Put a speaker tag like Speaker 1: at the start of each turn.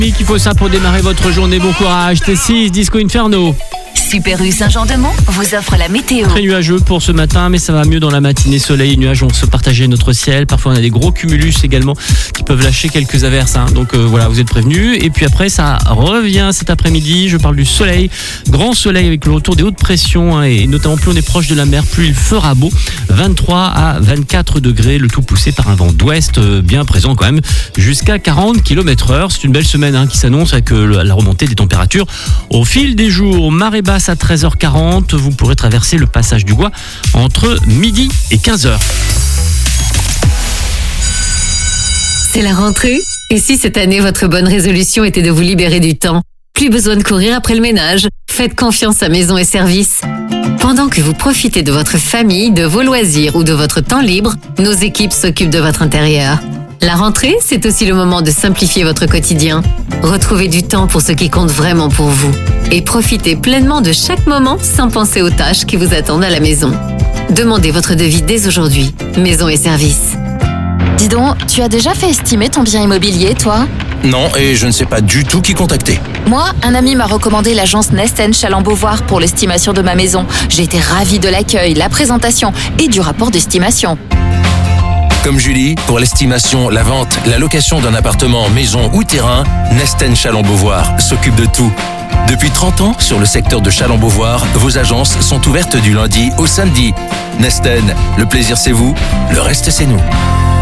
Speaker 1: Qu'il faut ça pour démarrer votre journée. Bon courage. T6, Disco Inferno.
Speaker 2: Super U Saint-Jean-de-Mont vous offre la météo.
Speaker 1: Très nuageux pour ce matin, mais ça va mieux dans la matinée. Soleil et nuages vont se partager notre ciel. Parfois, on a des gros cumulus également qui peuvent lâcher quelques averses. Donc voilà, vous êtes prévenus. Et puis après, ça revient cet après-midi. Je parle du soleil. Grand soleil avec le retour des hautes pressions. Et notamment, plus on est proche de la mer, plus il fera beau. 23 à 24 degrés, le tout poussé par un vent d'ouest bien présent quand même, jusqu'à 40 km/h. C'est une belle semaine qui s'annonce avec la remontée des températures au fil des jours. Marée basse à 13h40, vous pourrez traverser le passage du Gois entre midi et 15h.
Speaker 3: C'est la rentrée. Et si cette année, votre bonne résolution était de vous libérer du temps? Plus besoin de courir après le ménage. Faites confiance à Maison et Services. Pendant que vous profitez de votre famille, de vos loisirs ou de votre temps libre, nos équipes s'occupent de votre intérieur. La rentrée, c'est aussi le moment de simplifier votre quotidien. Retrouvez du temps pour ce qui compte vraiment pour vous. Et profitez pleinement de chaque moment sans penser aux tâches qui vous attendent à la maison. Demandez votre devis dès aujourd'hui. Maison et Services.
Speaker 4: Dis donc, tu as déjà fait estimer ton bien immobilier, toi ?
Speaker 5: Non, et je ne sais pas du tout qui contacter.
Speaker 4: Moi, un ami m'a recommandé l'agence Nesten Chaland-Beauvoir pour l'estimation de ma maison. J'ai été ravie de l'accueil, la présentation et du rapport d'estimation.
Speaker 5: Comme Julie, pour l'estimation, la vente, la location d'un appartement, maison ou terrain, Nesten Chaland-Beauvoir s'occupe de tout. Depuis 30 ans, sur le secteur de Chaland-Beauvoir, vos agences sont ouvertes du lundi au samedi. Nesten, le plaisir c'est vous, le reste c'est nous.